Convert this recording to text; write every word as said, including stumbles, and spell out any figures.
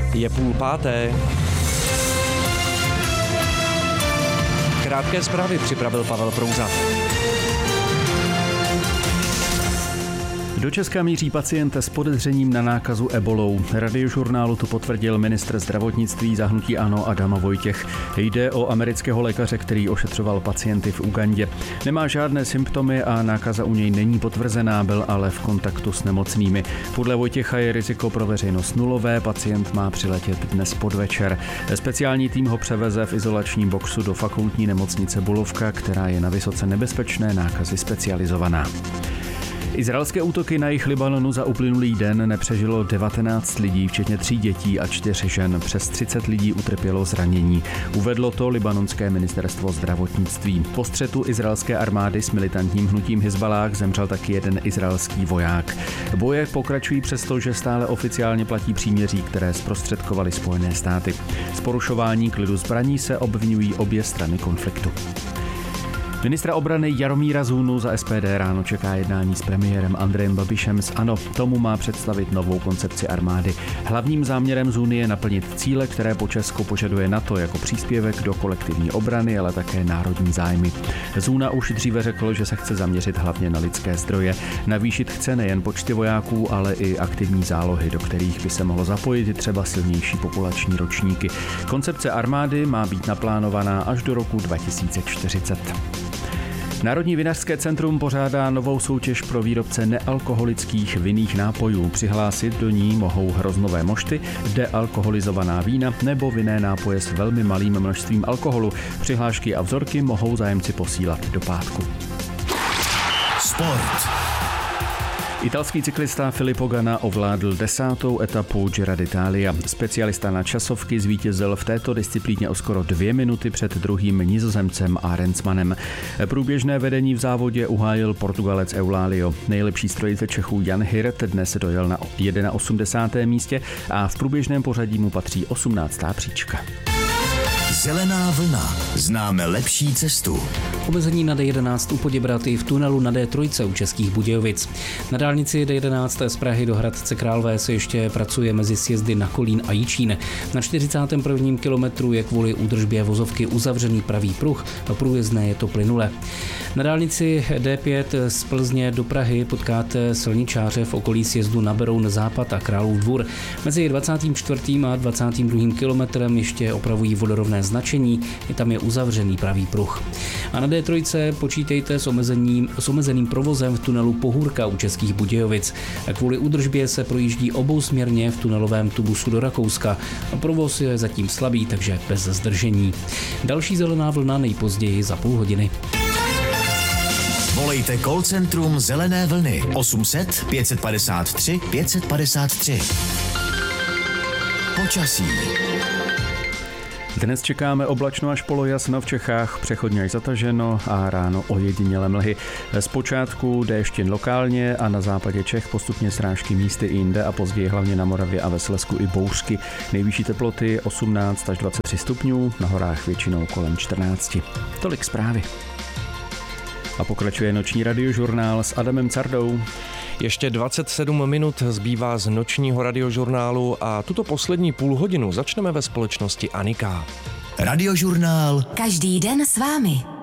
Je půl páté. Krátké zprávy připravil Pavel Prouza. Do Česka míří pacient s podezřením na nákazu ebolou. Radiožurnálu to potvrdil ministr zdravotnictví za hnutí ANO Adam Vojtěch. Jde o amerického lékaře, který ošetřoval pacienty v Ugandě. Nemá žádné symptomy a nákaza u něj není potvrzená, byl ale v kontaktu s nemocnými. Podle Vojtěcha je riziko pro veřejnost nulové, pacient má přiletět dnes podvečer. Speciální tým ho převeze v izolačním boxu do fakultní nemocnice Bulovka, která je na vysoce nebezpečné nákazy specializovaná. Izraelské útoky na jih Libanonu za uplynulý den nepřežilo devatenáct lidí, včetně tří dětí a čtyř žen. Přes třicet lidí utrpělo zranění. Uvedlo to libanonské ministerstvo zdravotnictví. Po střetu izraelské armády s militantním hnutím Hizballáh zemřel taky jeden izraelský voják. Boje pokračují přesto, že stále oficiálně platí příměří, které zprostředkovaly Spojené státy. Z porušování klidu zbraní se obvinují obě strany konfliktu. Ministra obrany Jaromíra Zůnu za S P D ráno čeká jednání s premiérem Andrejem Babišem z ANO. Tomu má představit novou koncepci armády. Hlavním záměrem Zůny je naplnit cíle, které po Česku požaduje NATO jako příspěvek do kolektivní obrany, ale také národní zájmy. Zůna už dříve řekl, že se chce zaměřit hlavně na lidské zdroje. Navýšit chce nejen počty vojáků, ale i aktivní zálohy, do kterých by se mohlo zapojit i třeba silnější populační ročníky. Koncepce armády má být naplánovaná až do roku dva tisíce čtyřicet. Národní vinařské centrum pořádá novou soutěž pro výrobce nealkoholických vinných nápojů. Přihlásit do ní mohou hroznové mošty, dealkoholizovaná vína nebo vinné nápoje s velmi malým množstvím alkoholu. Přihlášky a vzorky mohou zájemci posílat do pátku. Sport. Italský cyklista Filippo Ganna ovládl desátou etapu Gira d'Italia. Specialista na časovky zvítězil v této disciplíně o skoro dvě minuty před druhým Nizozemcem Arendsmanem. Průběžné vedení v závodě uhájil Portugalec Eulálio. Nejlepší strojce Čechů Jan Hirt dnes dojel na osmdesátém prvním místě a v průběžném pořadí mu patří osmnáctá příčka. Zelená vlna. Známe lepší cestu. Omezení na D jedenáct u Poděbraty v tunelu na D tři u Českých Budějovic. Na dálnici D jedenáct z Prahy do Hradce Králové se ještě pracuje mezi sjezdy na Kolín a Jičín. Na čtyřicátém prvním kilometru je kvůli údržbě vozovky uzavřený pravý pruh, a průjezdné je to plynule. Na dálnici D pět z Plzně do Prahy potkáte silničáře v okolí sjezdu na Beroun Západ a Králův Dvůr. Mezi dvacátým čtvrtým a dvacátým druhým kilometrem ještě opravují vodorovné značení, je tam je uzavřený pravý pruh. A na D tři počítejte s omezením, s omezeným provozem v tunelu Pohůrka u Českých Budějovic. A kvůli údržbě se projíždí obousměrně v tunelovém tubusu do Rakouska. A provoz je zatím slabý, takže bez zdržení. Další zelená vlna nejpozději za půl hodiny. Volejte call centrum Zelené vlny osm set pět padesát tři pět padesát tři. Počasí. Dnes čekáme oblačno až polojasno v Čechách, přechodně až zataženo a ráno ojedinělé mlhy. Zpočátku déšť jen lokálně a na západě Čech postupně srážky místy i jinde a později hlavně na Moravě a ve Slezsku i bouřky. Nejvyšší teploty osmnáct až dvacet tři stupňů, na horách většinou kolem čtrnáct. Tolik zprávy. A pokračuje noční radiožurnál s Adamem Cardou. Ještě dvacet sedm minut zbývá z nočního radiožurnálu a tuto poslední půl hodinu začneme ve společnosti Anika. Radiožurnál. Každý den s vámi.